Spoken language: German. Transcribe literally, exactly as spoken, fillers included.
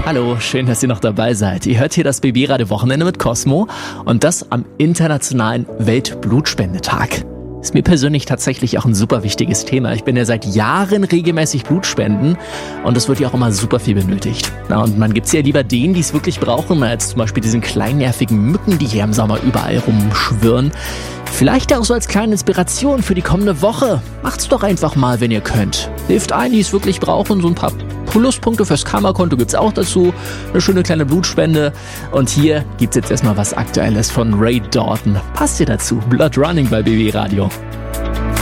Hallo, schön, dass ihr noch dabei seid. Ihr hört hier das B B-Radio Wochenende mit Cosmo und das am Internationalen Weltblutspendetag. Ist mir persönlich tatsächlich auch ein super wichtiges Thema. Ich bin ja seit Jahren regelmäßig Blutspenden und es wird ja auch immer super viel benötigt. Na, und man gibt's ja lieber denen, die es wirklich brauchen, als zum Beispiel diesen kleinnervigen Mücken, die hier im Sommer überall rumschwirren. Vielleicht auch so als kleine Inspiration für die kommende Woche. Macht's doch einfach mal, wenn ihr könnt. Hilft allen, die es wirklich brauchen. So ein paar Pluspunkte fürs Karma-Konto gibt's auch dazu. Eine schöne kleine Blutspende. Und hier gibt's jetzt erstmal was Aktuelles von Ray Dalton. Passt ihr dazu? Blood Running bei B B Radio.